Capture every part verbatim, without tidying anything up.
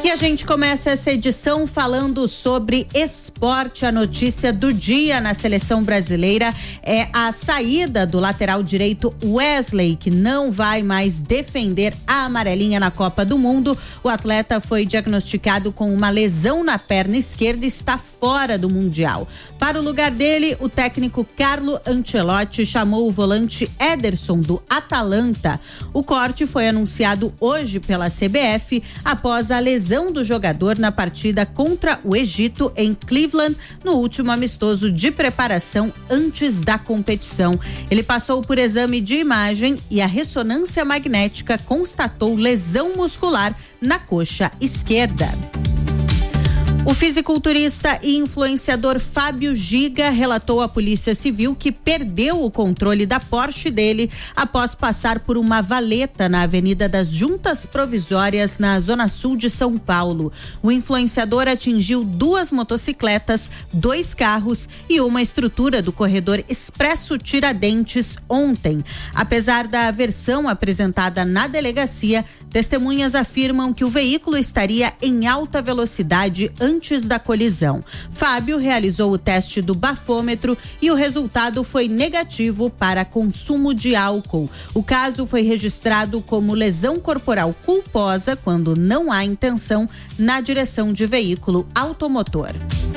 E a gente começa essa edição falando sobre esporte. A notícia do dia na seleção brasileira é a saída do lateral direito Wesley, que não vai mais defender a amarelinha na Copa do Mundo. O atleta foi diagnosticado com uma lesão na perna esquerda e está fora do Mundial. Para o lugar dele, o técnico Carlo Ancelotti chamou o volante Ederson do Atalanta. O corte foi anunciado hoje pela C B F após a lesão do jogador na partida contra o Egito em Cleveland, no último amistoso de preparação antes da competição. Ele passou por exame de imagem e a ressonância magnética constatou lesão muscular na coxa esquerda. O fisiculturista e influenciador Fábio Giga relatou à Polícia Civil que perdeu o controle da Porsche dele após passar por uma valeta na Avenida das Juntas Provisórias, na Zona Sul de São Paulo. O influenciador atingiu duas motocicletas, dois carros e uma estrutura do corredor Expresso Tiradentes ontem. Apesar da versão apresentada na delegacia, testemunhas afirmam que o veículo estaria em alta velocidade antes antes da colisão. Fábio realizou o teste do bafômetro e o resultado foi negativo para consumo de álcool. O caso foi registrado como lesão corporal culposa quando não há intenção na direção de veículo automotor.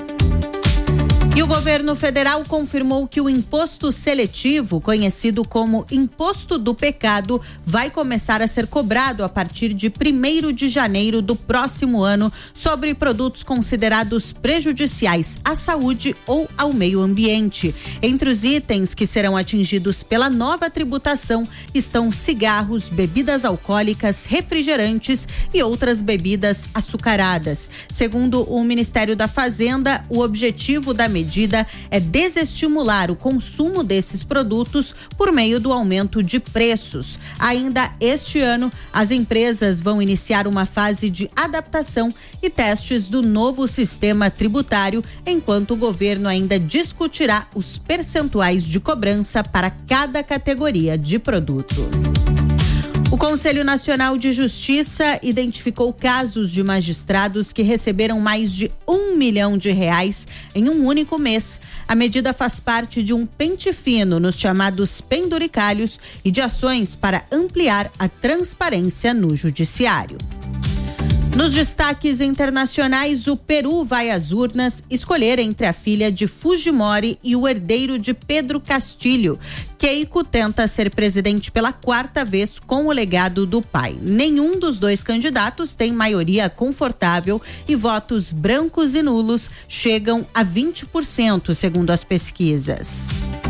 E o governo federal confirmou que o imposto seletivo, conhecido como Imposto do Pecado, vai começar a ser cobrado a partir de primeiro de janeiro do próximo ano sobre produtos considerados prejudiciais à saúde ou ao meio ambiente. Entre os itens que serão atingidos pela nova tributação estão cigarros, bebidas alcoólicas, refrigerantes e outras bebidas açucaradas. Segundo o Ministério da Fazenda, o objetivo da medida medida é desestimular o consumo desses produtos por meio do aumento de preços. Ainda este ano, as empresas vão iniciar uma fase de adaptação e testes do novo sistema tributário, enquanto o governo ainda discutirá os percentuais de cobrança para cada categoria de produto. O Conselho Nacional de Justiça identificou casos de magistrados que receberam mais de um milhão de reais em um único mês. A medida faz parte de um pente fino nos chamados penduricalhos e de ações para ampliar a transparência no judiciário. Nos destaques internacionais, o Peru vai às urnas escolher entre a filha de Fujimori e o herdeiro de Pedro Castilho. Keiko tenta ser presidente pela quarta vez com o legado do pai. Nenhum dos dois candidatos tem maioria confortável e votos brancos e nulos chegam a vinte por cento, segundo as pesquisas.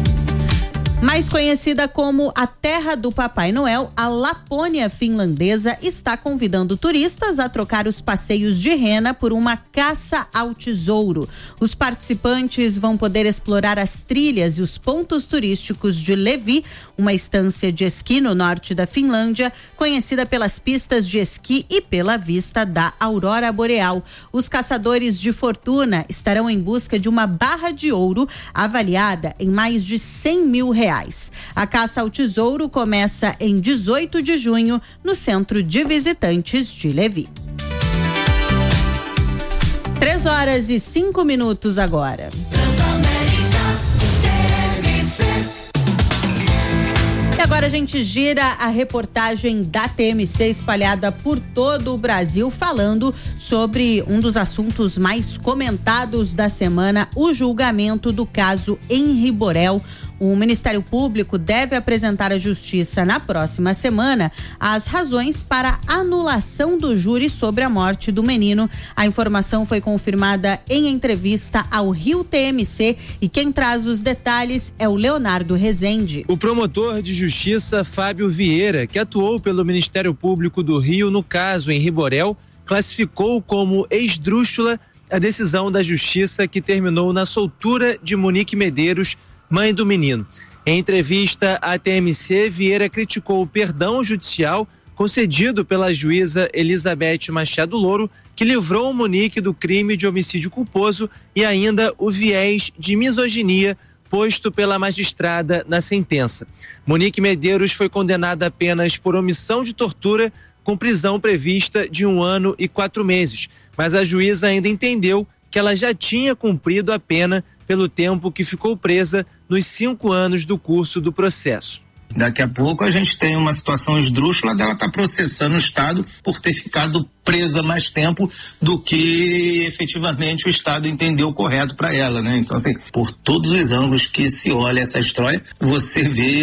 Mais conhecida como a terra do Papai Noel, a Lapônia finlandesa está convidando turistas a trocar os passeios de rena por uma caça ao tesouro. Os participantes vão poder explorar as trilhas e os pontos turísticos de Levi, uma estância de esqui no norte da Finlândia, conhecida pelas pistas de esqui e pela vista da aurora boreal. Os caçadores de fortuna estarão em busca de uma barra de ouro avaliada em mais de cem mil reais. A caça ao tesouro começa em dezoito de junho no Centro de Visitantes de Levi. Três horas e cinco minutos agora. E agora a gente gira a reportagem da T M C espalhada por todo o Brasil, falando sobre um dos assuntos mais comentados da semana, o julgamento do caso Henri Borel. O Ministério Público deve apresentar à Justiça na próxima semana as razões para a anulação do júri sobre a morte do menino. A informação foi confirmada em entrevista ao Rio T M C e quem traz os detalhes é o Leonardo Rezende. O promotor de justiça Fábio Vieira, que atuou pelo Ministério Público do Rio no caso Henri Borel, classificou como esdrúxula a decisão da Justiça que terminou na soltura de Monique Medeiros, mãe do menino. Em entrevista à T M C, Vieira criticou o perdão judicial concedido pela juíza Elizabeth Machado Louro, que livrou Monique do crime de homicídio culposo, e ainda o viés de misoginia posto pela magistrada na sentença. Monique Medeiros foi condenada apenas por omissão de tortura, com prisão prevista de um ano e quatro meses. Mas a juíza ainda entendeu que ela já tinha cumprido a pena pelo tempo que ficou presa nos cinco anos do curso do processo. Daqui a pouco a gente tem uma situação esdrúxula dela estar tá processando o Estado por ter ficado presa mais tempo do que efetivamente o Estado entendeu correto para ela, né? Então, assim, por todos os ângulos que se olha essa história, você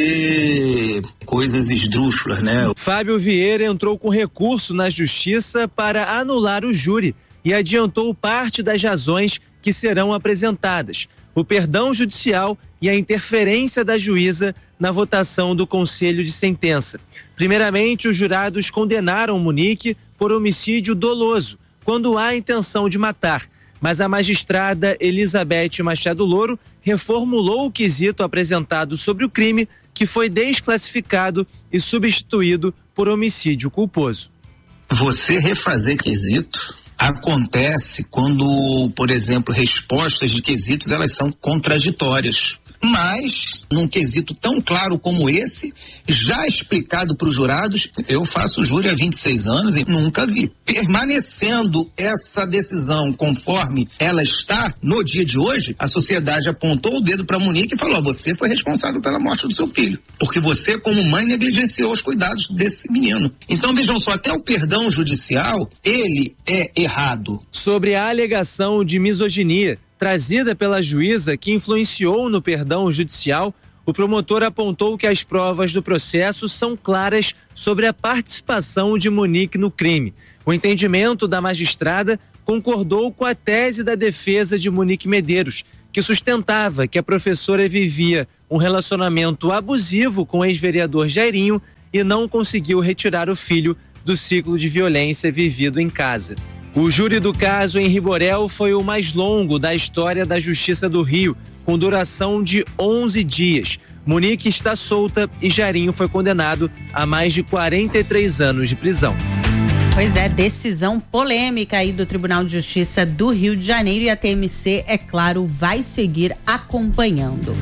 vê coisas esdrúxulas, né? Fábio Vieira entrou com recurso na Justiça para anular o júri e adiantou parte das razões que serão apresentadas: o perdão judicial e a interferência da juíza na votação do conselho de sentença. Primeiramente, os jurados condenaram Monique por homicídio doloso, quando há intenção de matar. Mas a magistrada Elizabeth Machado Louro reformulou o quesito apresentado sobre o crime, que foi desclassificado e substituído por homicídio culposo. Você refazer quesito acontece quando, por exemplo, respostas de quesitos elas são contraditórias. Mas, num quesito tão claro como esse, já explicado para os jurados, eu faço júri há vinte e seis anos e nunca vi. Permanecendo essa decisão conforme ela está no dia de hoje, a sociedade apontou o dedo para Monique e falou: você foi responsável pela morte do seu filho, porque você, como mãe, negligenciou os cuidados desse menino. Então, vejam só, até o perdão judicial, ele é errado. Sobre a alegação de misoginia trazida pela juíza que influenciou no perdão judicial, o promotor apontou que as provas do processo são claras sobre a participação de Monique no crime. O entendimento da magistrada concordou com a tese da defesa de Monique Medeiros, que sustentava que a professora vivia um relacionamento abusivo com o ex-vereador Jairinho e não conseguiu retirar o filho do ciclo de violência vivido em casa. O júri do caso em Riborel foi o mais longo da história da Justiça do Rio, com duração de onze dias. Monique está solta e Jairinho foi condenado a mais de quarenta e três anos de prisão. Pois é, decisão polêmica aí do Tribunal de Justiça do Rio de Janeiro, e a T M C, é claro, vai seguir acompanhando.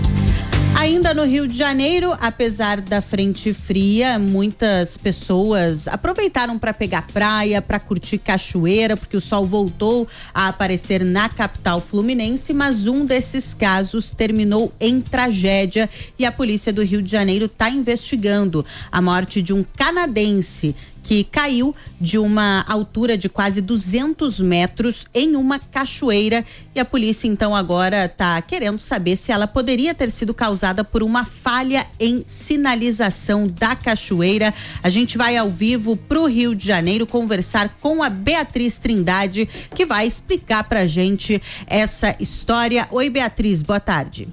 Ainda no Rio de Janeiro, apesar da frente fria, muitas pessoas aproveitaram para pegar praia, para curtir cachoeira, porque o sol voltou a aparecer na capital fluminense, mas um desses casos terminou em tragédia e a polícia do Rio de Janeiro está investigando a morte de um canadense que caiu de uma altura de quase duzentos metros em uma cachoeira, e a polícia então agora está querendo saber se ela poderia ter sido causada por uma falha em sinalização da cachoeira. A gente vai ao vivo para o Rio de Janeiro conversar com a Beatriz Trindade, que vai explicar pra gente essa história. Oi, Beatriz, boa tarde.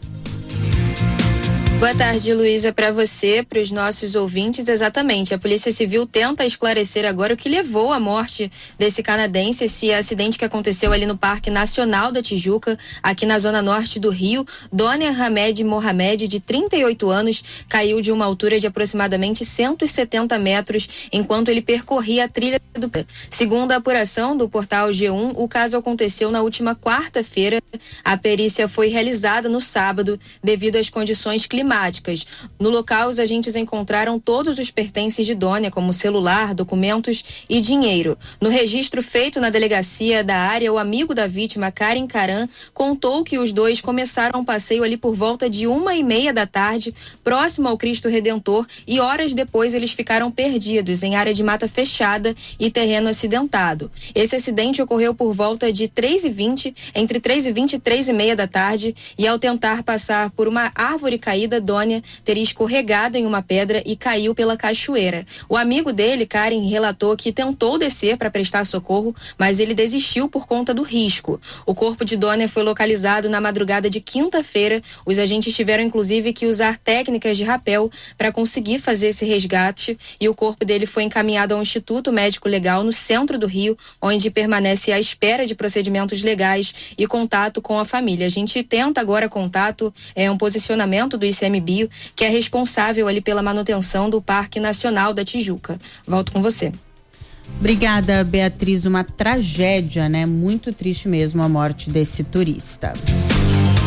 Boa tarde, Luísa, para você, para os nossos ouvintes. Exatamente, a Polícia Civil tenta esclarecer agora o que levou à morte desse canadense, esse acidente que aconteceu ali no Parque Nacional da Tijuca, aqui na zona norte do Rio. Dona Hamed Mohamed, de trinta e oito anos, caiu de uma altura de aproximadamente cento e setenta metros enquanto ele percorria a trilha do... Segundo a apuração do portal G um, o caso aconteceu na última quarta-feira. A perícia foi realizada no sábado devido às condições climáticas. No local, os agentes encontraram todos os pertences de Dônia, como celular, documentos e dinheiro. No registro feito na delegacia da área, o amigo da vítima, Karen Caran, contou que os dois começaram um passeio ali por volta de uma e meia da tarde, próximo ao Cristo Redentor, e horas depois eles ficaram perdidos em área de mata fechada e terreno acidentado. Esse acidente ocorreu por volta de três e vinte, entre três e vinte e três e meia da tarde, e ao tentar passar por uma árvore caída, Dônia teria escorregado em uma pedra e caiu pela cachoeira. O amigo dele, Karen, relatou que tentou descer para prestar socorro, mas ele desistiu por conta do risco. O corpo de Dônia foi localizado na madrugada de quinta-feira. Os agentes tiveram inclusive que usar técnicas de rapel para conseguir fazer esse resgate, e o corpo dele foi encaminhado ao Instituto Médico Legal no centro do Rio, onde permanece à espera de procedimentos legais e contato com a família. A gente tenta agora contato, é um posicionamento do I C M Bio, que é responsável ali pela manutenção do Parque Nacional da Tijuca. Volto com você. Obrigada, Beatriz. Uma tragédia, né? Muito triste mesmo a morte desse turista.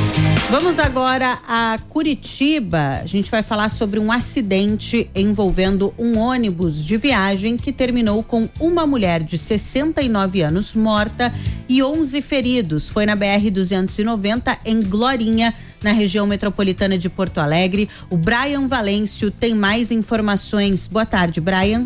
Vamos agora a Curitiba. A gente vai falar sobre um acidente envolvendo um ônibus de viagem que terminou com uma mulher de sessenta e nove anos morta e onze feridos. Foi na B R duzentos e noventa em Glorinha, na região metropolitana de Porto Alegre. O Brian Valêncio tem mais informações. Boa tarde, Brian.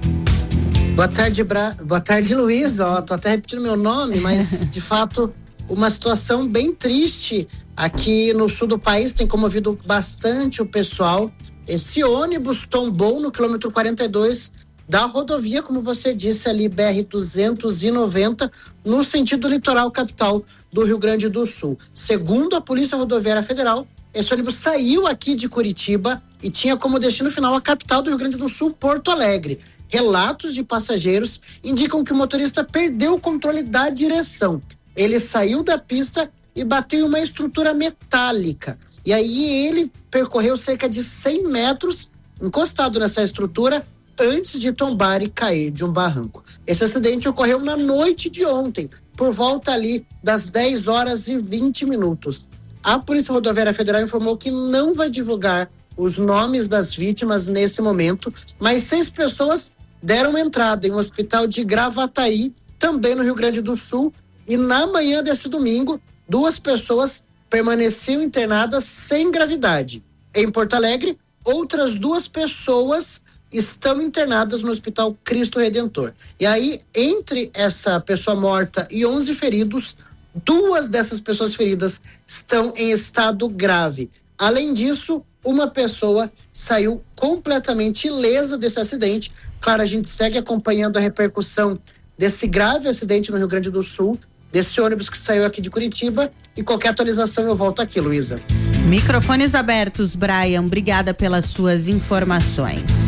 Boa tarde, Bra... Boa tarde, Luiz. Ó, tô até repetindo meu nome, mas de fato uma situação bem triste aqui no sul do país, tem comovido bastante o pessoal. Esse ônibus tombou no quilômetro quarenta e dois da rodovia, como você disse ali, B R duzentos e noventa, no sentido litoral capital do Rio Grande do Sul. Segundo a Polícia Rodoviária Federal, esse ônibus saiu aqui de Curitiba e tinha como destino final a capital do Rio Grande do Sul, Porto Alegre. Relatos de passageiros indicam que o motorista perdeu o controle da direção. Ele saiu da pista e bateu em uma estrutura metálica. E aí ele percorreu cerca de cem metros encostado nessa estrutura antes de tombar e cair de um barranco. Esse acidente ocorreu na noite de ontem, por volta ali das dez horas e vinte minutos. A Polícia Rodoviária Federal informou que não vai divulgar os nomes das vítimas nesse momento, mas seis pessoas deram entrada em um hospital de Gravataí, também no Rio Grande do Sul, e na manhã desse domingo, duas pessoas permaneciam internadas sem gravidade. Em Porto Alegre, outras duas pessoas estão internadas no Hospital Cristo Redentor. E aí, entre essa pessoa morta e onze feridos, duas dessas pessoas feridas estão em estado grave. Além disso, uma pessoa saiu completamente ilesa desse acidente. Claro, a gente segue acompanhando a repercussão desse grave acidente no Rio Grande do Sul, desse ônibus que saiu aqui de Curitiba, e qualquer atualização eu volto aqui, Luísa. Microfones abertos, Brian. Obrigada pelas suas informações.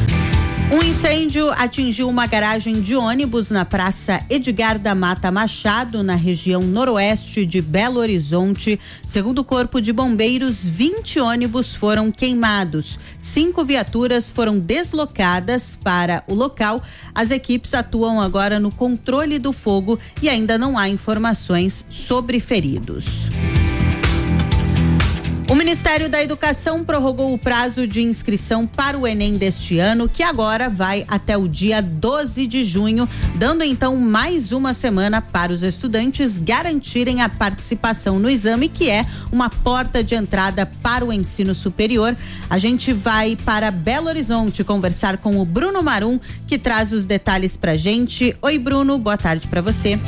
Um incêndio atingiu uma garagem de ônibus na Praça Edgar da Mata Machado, na região noroeste de Belo Horizonte. Segundo o Corpo de Bombeiros, vinte ônibus foram queimados. Cinco viaturas foram deslocadas para o local. As equipes atuam agora no controle do fogo e ainda não há informações sobre feridos. O Ministério da Educação prorrogou o prazo de inscrição para o Enem deste ano, que agora vai até o dia doze de junho, dando então mais uma semana para os estudantes garantirem a participação no exame, que é uma porta de entrada para o ensino superior. A gente vai para Belo Horizonte conversar com o Bruno Marum, que traz os detalhes pra gente. Oi, Bruno, boa tarde para você.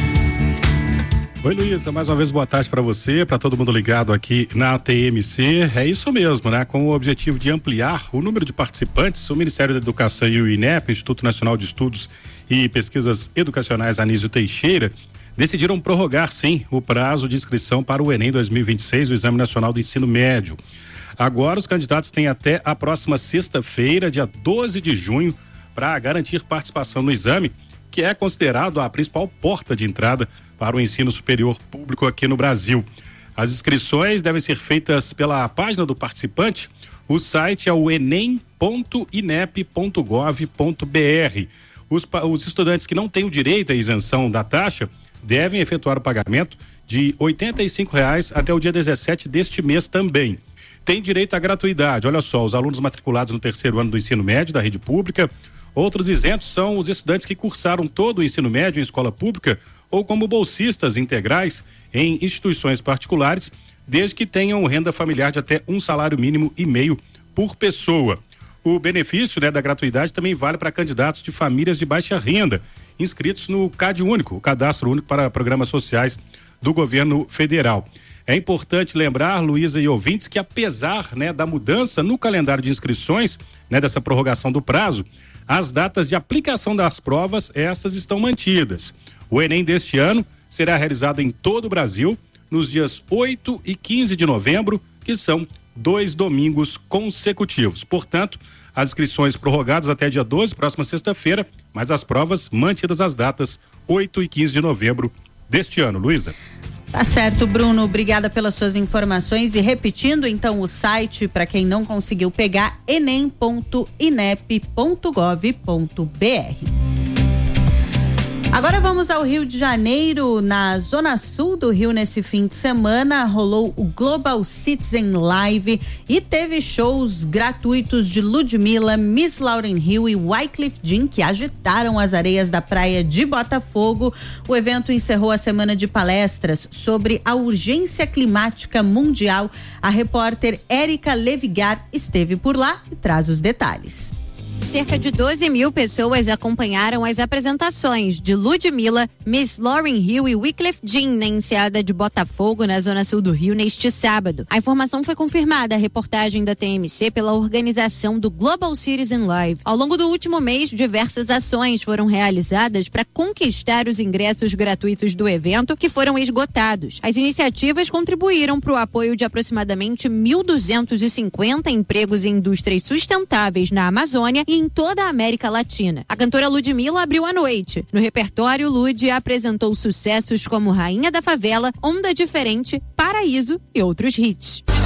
Oi, Luísa, mais uma vez boa tarde para você, para todo mundo ligado aqui na T M C. É isso mesmo, né? Com o objetivo de ampliar o número de participantes, o Ministério da Educação e o INEP, Instituto Nacional de Estudos e Pesquisas Educacionais Anísio Teixeira, decidiram prorrogar, sim, o prazo de inscrição para o Enem dois mil e vinte e seis, o Exame Nacional do Ensino Médio. Agora, os candidatos têm até a próxima sexta-feira, dia doze de junho, para garantir participação no exame, que é considerado a principal porta de entrada para o ensino superior público aqui no Brasil. As inscrições devem ser feitas pela página do participante. O site é o enem ponto inep ponto gov ponto br. Os, os estudantes que não têm o direito à isenção da taxa devem efetuar o pagamento de oitenta e cinco reais até o dia dezessete deste mês também. Tem direito à gratuidade. Olha só, os alunos matriculados no terceiro ano do ensino médio da rede pública. Outros isentos são os estudantes que cursaram todo o ensino médio em escola pública ou como bolsistas integrais em instituições particulares, desde que tenham renda familiar de até um salário mínimo e meio por pessoa. O benefício, né, da gratuidade também vale para candidatos de famílias de baixa renda, inscritos no CAD Único, o Cadastro Único para Programas Sociais do Governo Federal. É importante lembrar, Luísa e ouvintes, que apesar, né, da mudança no calendário de inscrições, né, dessa prorrogação do prazo, as datas de aplicação das provas, estas estão mantidas. O Enem deste ano será realizado em todo o Brasil nos dias oito e quinze de novembro, que são dois domingos consecutivos. Portanto, as inscrições prorrogadas até dia doze, próxima sexta-feira, mas as provas mantidas as datas oito e quinze de novembro deste ano. Luísa. Tá certo, Bruno, obrigada pelas suas informações e repetindo então o site para quem não conseguiu pegar, enem ponto inep ponto gov ponto br. Agora vamos ao Rio de Janeiro. Na zona sul do Rio, nesse fim de semana, rolou o Global Citizen Live e teve shows gratuitos de Ludmilla, Miss Lauryn Hill e Wyclef Jean, que agitaram as areias da praia de Botafogo. O evento encerrou a semana de palestras sobre a urgência climática mundial. A repórter Érica Levigar esteve por lá e traz os detalhes. Cerca de doze mil pessoas acompanharam as apresentações de Ludmilla, Miss Lauryn Hill e Wyclef Jean na enseada de Botafogo, na zona sul do Rio, neste sábado. A informação foi confirmada à reportagem da T M C pela organização do Global Citizen Live. Ao longo do último mês, diversas ações foram realizadas para conquistar os ingressos gratuitos do evento, que foram esgotados. As iniciativas contribuíram para o apoio de aproximadamente mil duzentos e cinquenta empregos em indústrias sustentáveis na Amazônia e em toda a América Latina. A cantora Ludmilla abriu a noite. No repertório, Lud apresentou sucessos como Rainha da Favela, Onda Diferente, Paraíso e outros hits.